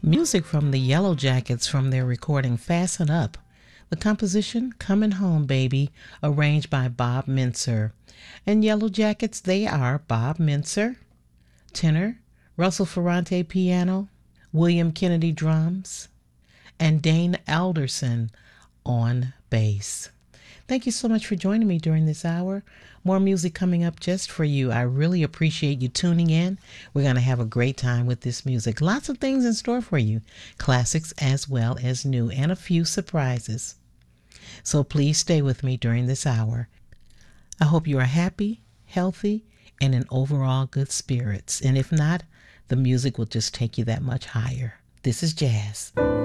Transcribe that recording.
Music from the Yellow Jackets from their recording Fasten Up. The composition, Coming Home Baby, arranged by Bob Mintzer. And Yellow Jackets, they are Bob Mintzer, tenor, Russell Ferrante piano, William Kennedy drums, and Dane Alderson on bass. Thank you so much for joining me during this hour. More music coming up just for you. I really appreciate you tuning in. We're going to have a great time with this music. Lots of things in store for you, classics as well as new, and a few surprises. So please stay with me during this hour. I hope you are happy, healthy, and in overall good spirits. And if not, the music will just take you that much higher. This is jazz.